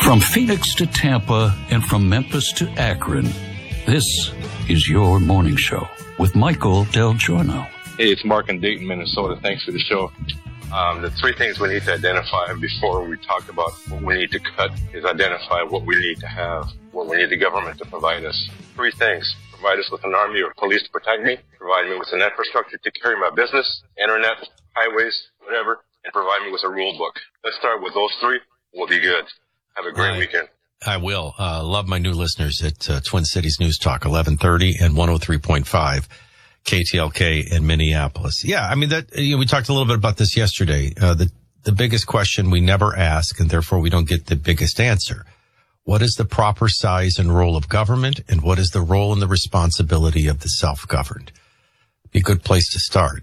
From Phoenix to Tampa and from Memphis to Akron, this is your morning show with Michael Del Giorno. Hey, it's Mark in Dayton, Minnesota. Thanks for the show. The three things we need to identify before we talk about what we need to cut is identify what we need to have, what we need the government to provide us. Three things. Provide us with an army or police to protect me, provide me with an infrastructure to carry my business, internet, highways, whatever, and provide me with a rule book. Let's start with those three. We'll be good. Have a great weekend. I will. Love my new listeners at Twin Cities News Talk, 1130 and 103.5 KTLK in Minneapolis. Yeah, I mean, we talked a little bit about this yesterday. The biggest question we never ask, and therefore we don't get the biggest answer. What is the proper size and role of government, and what is the role and the responsibility of the self-governed? Be a good place to start.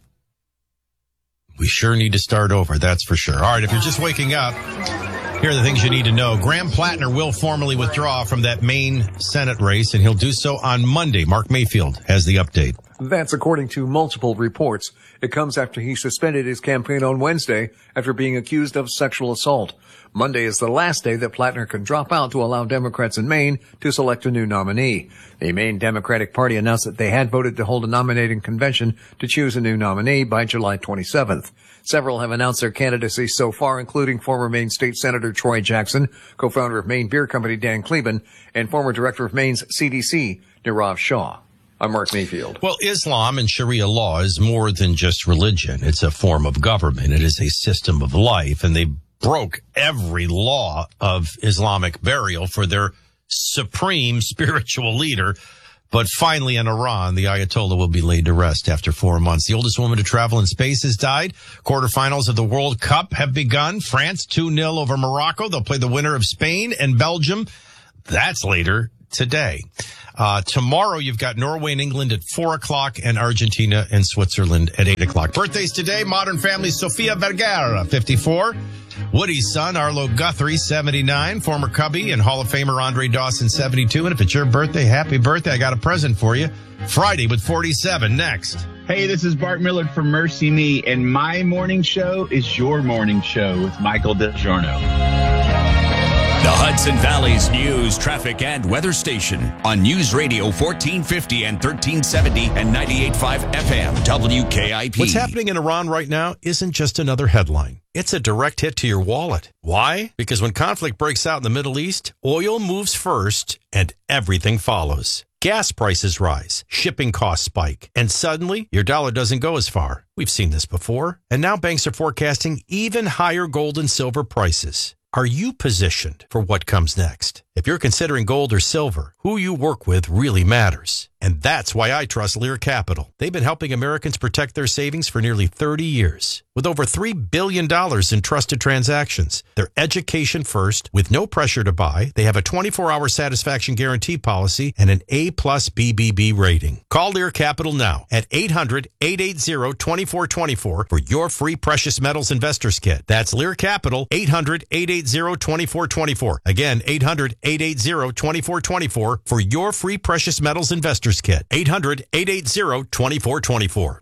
We sure need to start over, that's for sure. All right, if you're just waking up, here are the things you need to know. Graham Plattner will formally withdraw from that Maine Senate race, and he'll do so on Monday. Mark Mayfield has the update. That's according to multiple reports. It comes after he suspended his campaign on Wednesday after being accused of sexual assault. Monday is the last day that Plattner can drop out to allow Democrats in Maine to select a new nominee. The Maine Democratic Party announced that they had voted to hold a nominating convention to choose a new nominee by July 27th. Several have announced their candidacy so far, including former Maine State Senator Troy Jackson, co-founder of Maine Beer Company Dan Kleben, and former director of Maine's CDC, Nirav Shah. I'm Mark Mayfield. Well, Islam and Sharia law is more than just religion. It's a form of government. It is a system of life, and they broke every law of Islamic burial for their supreme spiritual leader. But finally, in Iran, the Ayatollah will be laid to rest after 4 months. The oldest woman to travel in space has died. Quarterfinals of the World Cup have begun. France 2-0 over Morocco. They'll play the winner of Spain and Belgium. That's later today. Tomorrow you've got Norway and England at 4 o'clock and Argentina and Switzerland at 8 o'clock. Birthdays today, Modern Family Sofia Vergara, 54. Woody's son, Arlo Guthrie, 79. Former Cubby and Hall of Famer Andre Dawson, 72. And if it's your birthday, happy birthday. I got a present for you. Friday with 47 next. Hey, this is Bart Millard from Mercy Me, and my morning show is your morning show with Michael DiGiorno. The Hudson Valley's news, traffic, and weather station on News Radio 1450 and 1370 and 98.5 FM WKIP. What's happening in Iran right now isn't just another headline. It's a direct hit to your wallet. Why? Because when conflict breaks out in the Middle East, oil moves first and everything follows. Gas prices rise, shipping costs spike, and suddenly your dollar doesn't go as far. We've seen this before. And now banks are forecasting even higher gold and silver prices. Are you positioned for what comes next? If you're considering gold or silver, who you work with really matters. And that's why I trust Lear Capital. They've been helping Americans protect their savings for nearly 30 years. With over $3 billion in trusted transactions, they're education first with no pressure to buy. They have a 24-hour satisfaction guarantee policy and an A+ BBB rating. Call Lear Capital now at 800-880-2424 for your free precious metals investors kit. That's Lear Capital, 800-880-2424. Again, 800-880-2424 for your free precious metals investors kit. 800-880-2424.